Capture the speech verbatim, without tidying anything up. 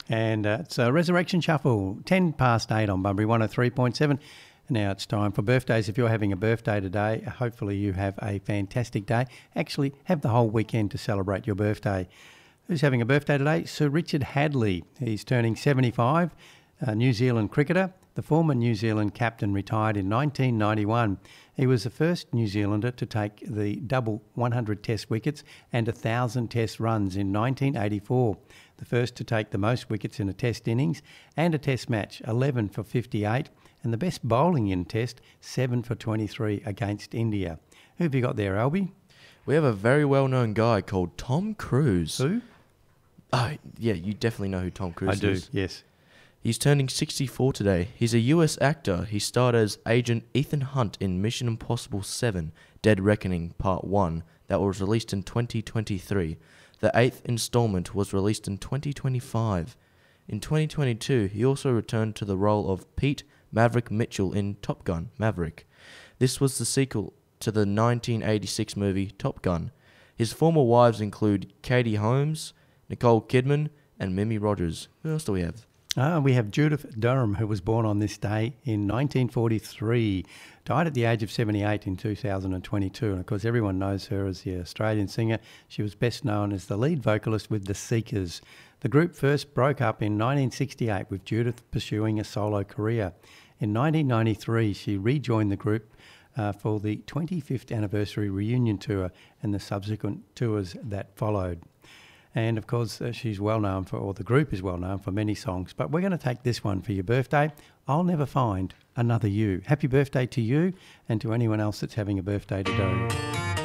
And uh, it's a Resurrection Shuffle, ten past eight on Bunbury one oh three point seven. Now it's time for birthdays. If you're having a birthday today, hopefully you have a fantastic day. Actually, have the whole weekend to celebrate your birthday. Who's having a birthday today? Sir Richard Hadley. He's turning seventy-five, a New Zealand cricketer. The former New Zealand captain retired in nineteen ninety-one. He was the first New Zealander to take the double one hundred test wickets and one thousand test runs in nineteen eighty-four. The first to take the most wickets in a test innings and a test match, eleven for fifty-eight, and the best bowling in test, seven for twenty-three against India. Who have you got there, Albie? We have a very well-known guy called Tom Cruise. Who? Oh, yeah, you definitely know who Tom Cruise I do, is. yes. He's turning sixty-four today. He's a U S actor. He starred as Agent Ethan Hunt in Mission Impossible seven, Dead Reckoning Part one, that was released in twenty twenty-three. The eighth installment was released in twenty twenty-five. In twenty twenty-two, he also returned to the role of Pete Maverick Mitchell in Top Gun Maverick. This was the sequel to the nineteen eighty-six movie Top Gun. His former wives include Katie Holmes, Nicole Kidman, and Mimi Rogers. Who else do we have? Ah, we have Judith Durham, who was born on this day in nineteen forty-three, died at the age of seventy-eight in two thousand twenty-two. And of course, everyone knows her as the Australian singer. She was best known as the lead vocalist with The Seekers. The group first broke up in nineteen sixty-eight, with Judith pursuing a solo career. In nineteen ninety-three, she rejoined the group uh, for the twenty-fifth anniversary reunion tour and the subsequent tours that followed. And of course, uh, she's well known for, or the group is well known for many songs. But we're going to take this one for your birthday. I'll Never Find Another You. Happy birthday to you and to anyone else that's having a birthday today.